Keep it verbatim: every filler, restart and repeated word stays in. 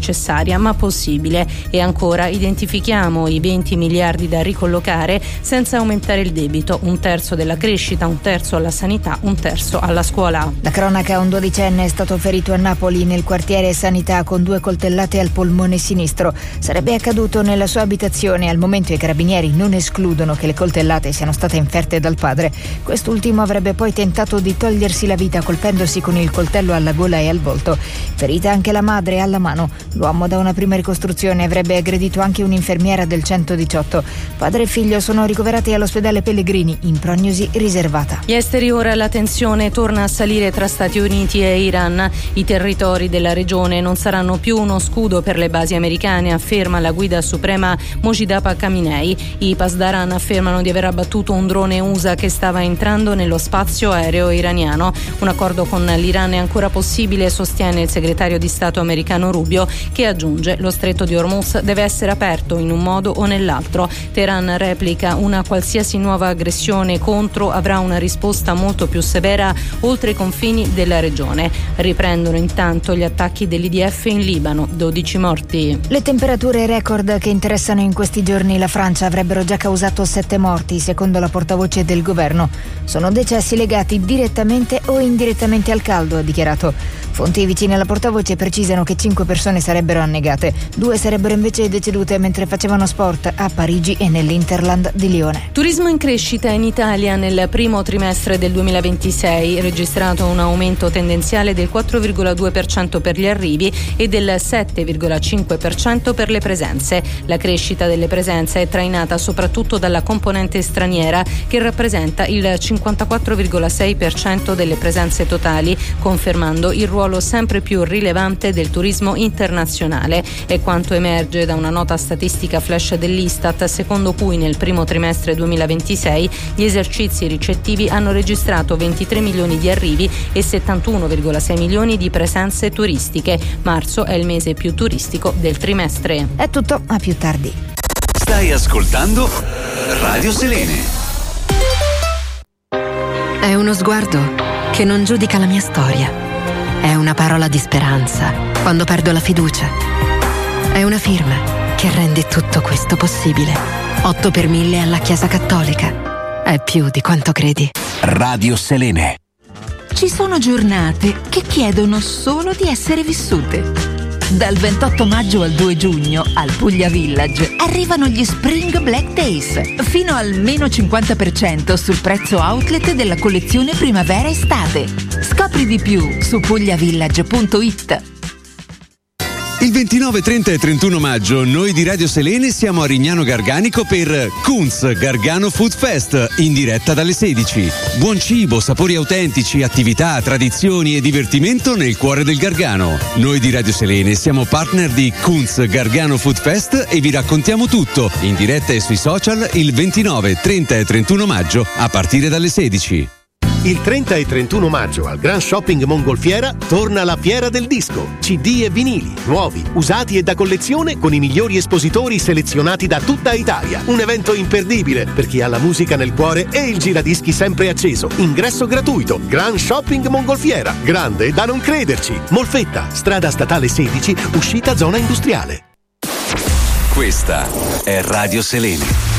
necessaria ma possibile. E ancora, identifichiamo i venti miliardi da ricollocare senza aumentare il debito, un terzo della crescita, un terzo alla sanità, un terzo alla scuola. La cronaca: un dodicenne è stato ferito a Napoli nel quartiere Sanità con due coltellate al polmone sinistro. Sarebbe accaduto nella sua abitazione. Al momento i carabinieri non escludono che le coltellate siano state inferte dal padre. Quest'ultimo avrebbe poi tentato di togliersi la vita colpendosi con il coltello alla gola e al volto. Ferita anche la madre alla mano. L'uomo, da una prima ricostruzione, avrebbe aggredito anche un'infermiera del centodiciotto. Padre e figlio sono ricoverati all'ospedale Pellegrini in prognosi riservata. Gli esteri: ora la tensione torna a salire tra Stati Uniti e Iran. I territori della regione non saranno più uno scudo per le basi americane, afferma la guida suprema Mojtaba Khamenei. I Pasdaran affermano di aver abbattuto un drone U S A che stava entrando nello spazio aereo iraniano. Un accordo con l'Iran è ancora possibile, sostiene il segretario di Stato americano Rubio, che aggiunge: lo stretto di Hormuz deve essere aperto in un modo o nell'altro. Teheran replica: una qualsiasi nuova aggressione contro avrà una risposta molto più severa oltre i confini della regione. Riprendono intanto gli attacchi dell'I D F in Libano, dodici morti. Le temperature record che interessano in questi giorni la Francia avrebbero già causato sette morti, secondo la portavoce del governo. Sono decessi legati direttamente o indirettamente al caldo, ha dichiarato. Fonti vicine alla portavoce precisano che cinque persone sarebbero annegate, due sarebbero invece decedute mentre facevano sport a Parigi e nell'Interland di Lione. Turismo in crescita in Italia nel primo trimestre del duemilaventisei, registrato un aumento tendenziale del quattro virgola due per cento per gli arrivi e del sette virgola cinque per cento per le presenze. La crescita delle presenze è trainata soprattutto dalla componente straniera, che rappresenta il cinquantaquattro virgola sei per cento delle presenze totali, confermando il ruolo sempre più rilevante del turismo internazionale. È quanto emerge da una nota statistica flash dell'Istat, secondo cui nel primo trimestre duemilaventisei gli esercizi ricettivi hanno registrato ventitré milioni di arrivi e settantuno virgola sei milioni di presenze turistiche. Marzo è il mese più turistico del trimestre. È tutto, a più tardi. Stai ascoltando Radio Selene. È uno sguardo che non giudica la mia storia. È una parola di speranza quando perdo la fiducia. È una firma che rende tutto questo possibile. otto per mille alla Chiesa Cattolica. È più di quanto credi. Radio Selene. Ci sono giornate che chiedono solo di essere vissute. Dal ventotto maggio al due giugno al Puglia Village arrivano gli Spring Black Days, fino al meno cinquanta per cento sul prezzo outlet della collezione primavera-estate. Scopri di più su pugliavillage punto it. Il ventinove, trenta e trentuno maggio noi di Radio Selene siamo a Rignano Garganico per Kunz Gargano Food Fest, in diretta dalle sedici. Buon cibo, sapori autentici, attività, tradizioni e divertimento nel cuore del Gargano. Noi di Radio Selene siamo partner di Kunz Gargano Food Fest e vi raccontiamo tutto in diretta e sui social il ventinove, trenta e trentuno maggio a partire dalle sedici. Il trenta e trentuno maggio al Grand Shopping Mongolfiera torna la Fiera del Disco. C D e vinili, nuovi, usati e da collezione, con i migliori espositori selezionati da tutta Italia. Un evento imperdibile per chi ha la musica nel cuore e il giradischi sempre acceso. Ingresso gratuito. Grand Shopping Mongolfiera. Grande da non crederci. Molfetta, strada statale sedici, uscita zona industriale. Questa è Radio Selene.